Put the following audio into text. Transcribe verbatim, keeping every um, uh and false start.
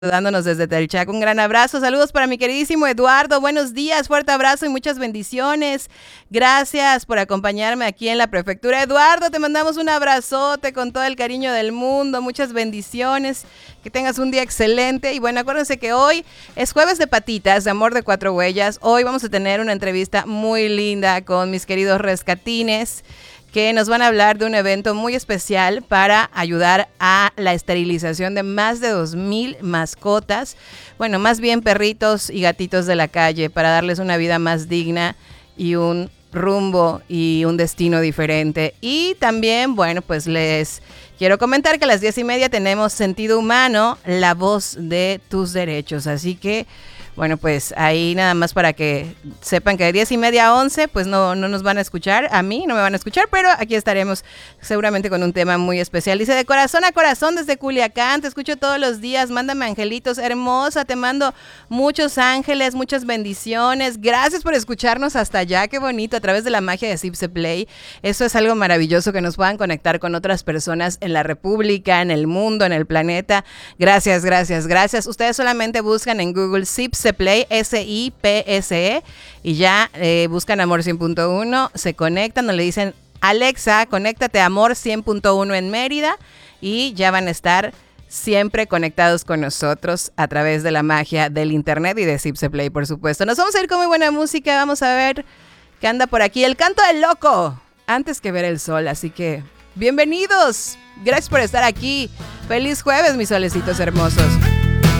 Dándonos desde Telchac. Un gran abrazo. Saludos para mi queridísimo Eduardo. Buenos días, fuerte abrazo y muchas bendiciones. Gracias por acompañarme aquí en la prefectura. Eduardo, te mandamos un abrazote con todo el cariño del mundo. Muchas bendiciones. Que tengas un día excelente. Y bueno, acuérdense que hoy es jueves de patitas, de amor de cuatro huellas. Hoy vamos a tener una entrevista muy linda con mis queridos rescatines, que nos van a hablar de un evento muy especial para ayudar a la esterilización de más de dos mil mascotas, bueno, más bien perritos y gatitos de la calle, para darles una vida más digna y un rumbo y un destino diferente. Y también, bueno, pues les quiero comentar que a las diez y media tenemos Sentido Humano, la voz de tus derechos, así que bueno, pues ahí nada más para que sepan que de diez y media a once, pues no, no nos van a escuchar, a mí no me van a escuchar, pero aquí estaremos seguramente con un tema muy especial. Dice, de corazón a corazón desde Culiacán, te escucho todos los días, mándame angelitos, hermosa, te mando muchos ángeles, muchas bendiciones, gracias por escucharnos hasta allá, qué bonito, a través de la magia de Zipse Play. Eso es algo maravilloso, que nos puedan conectar con otras personas en la República, en el mundo, en el planeta. Gracias, gracias, gracias. Ustedes solamente buscan en Google Zipse Play, S I P S E, y ya eh, buscan Amor cien punto uno, se conectan o le dicen, Alexa, conéctate a Amor cien punto uno en Mérida, y ya van a estar siempre conectados con nosotros a través de la magia del internet y de Zipse Play, por supuesto. Nos vamos a ir con muy buena música, vamos a ver qué anda por aquí. El canto del loco, antes que ver el sol, así que bienvenidos, gracias por estar aquí. Feliz jueves, mis solecitos hermosos.